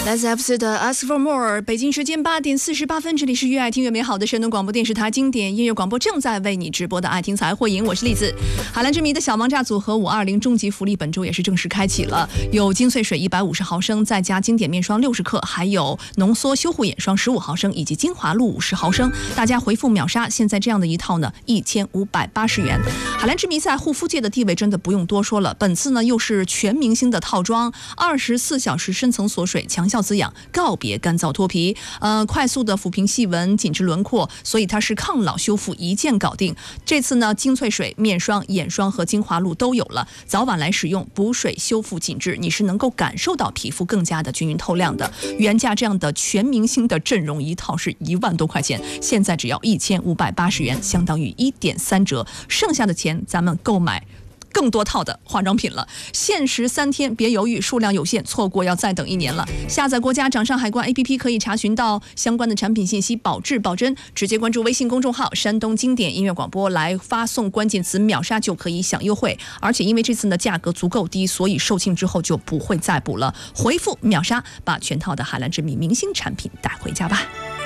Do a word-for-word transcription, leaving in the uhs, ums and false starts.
来自 F C 的 Ask for More， 北京时间八点四十八分，这里是越爱听越美好的山东广播电视台经典音乐广播，正在为你直播的爱听财会营，我是栗子。海蓝之谜的小王炸组合五二零终极福利本周也是正式开启了，有精粹水一百五十毫升，再加经典面霜六十克，还有浓缩修护眼霜十五毫升，以及精华露五十毫升。大家回复秒杀，现在这样的一套呢，一千五百八十元。海蓝之谜在护肤界的地位真的不用多说了，本次呢又是全明星的套装，二十四小时深层锁水，强效滋养，告别干燥脱皮，呃，快速的抚平细纹、紧致轮廓，所以它是抗老修复一键搞定。这次呢，精粹水、面霜、眼霜和精华露都有了，早晚来使用，补水、修复、紧致，你是能够感受到皮肤更加的均匀透亮的。原价这样的全明星的阵容一套是一万多块钱，现在只要一千五百八十元，相当于一点三折，剩下的钱咱们购买更多套的化妆品了，限时三天，别犹豫，数量有限，错过要再等一年了。下载国家掌上海关 A P P 可以查询到相关的产品信息，保质保真。直接关注微信公众号山东经典音乐广播，来发送关键词秒杀就可以享优惠。而且因为这次的价格足够低，所以售罄之后就不会再补了。回复秒杀，把全套的海蓝之谜明星产品带回家吧。